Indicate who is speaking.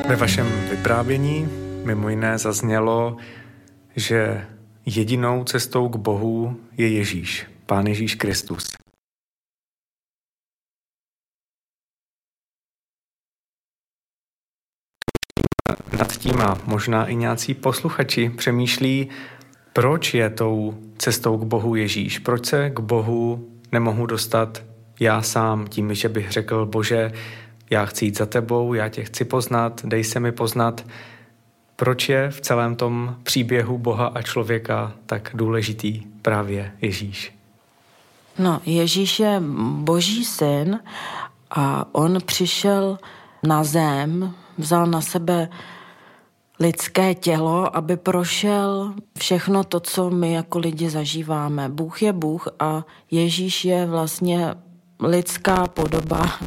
Speaker 1: Ve vašem vyprávění mimo jiné zaznělo, že jedinou cestou k Bohu je Ježíš, Pán Ježíš Kristus. Nad tím a možná i nějací posluchači přemýšlí, proč je tou cestou k Bohu Ježíš, proč se k Bohu nemohu dostat já sám tím, že bych řekl: Bože, já chci jít za tebou, já tě chci poznat, dej se mi poznat. Proč je v celém tom příběhu Boha a člověka tak důležitý právě Ježíš?
Speaker 2: No, Ježíš je Boží syn a on přišel na zem, vzal na sebe lidské tělo, aby prošel všechno to, co my jako lidi zažíváme. Bůh je Bůh a Ježíš je vlastně lidská podoba